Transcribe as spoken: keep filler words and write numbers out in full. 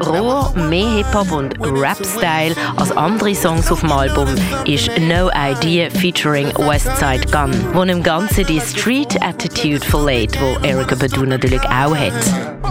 roher, mehr Hip-Hop und Rap-Style als andere Songs auf dem Album ist No Idea featuring Westside Gunn, wo dem Ganzen die Street-Attitude verleiht, wo Erykah Badu natürlich auch hat.